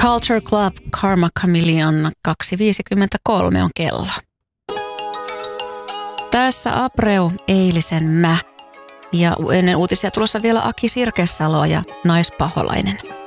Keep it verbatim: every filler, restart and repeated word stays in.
Culture Club, Karma Chameleon, kaksi viisikymmentäkolme on kello. Tässä Abreu, eilisen mä. Ja ennen uutisia tulossa vielä Aki Sirkesalo ja Naispaholainen.